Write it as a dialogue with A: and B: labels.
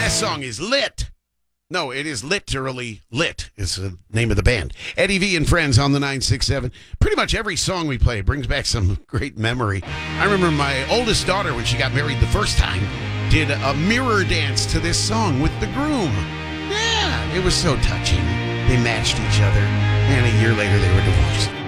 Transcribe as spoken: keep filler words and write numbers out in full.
A: that song is lit. No, it is literally lit is the name of the band. Eddie V and Friends on the nine six seven. Pretty much every song we play brings back some great memory. I remember my oldest daughter, when she got married the first time, did a mirror dance to this song with the groom. Yeah, it was so touching. They matched each other, and a year later they were divorced.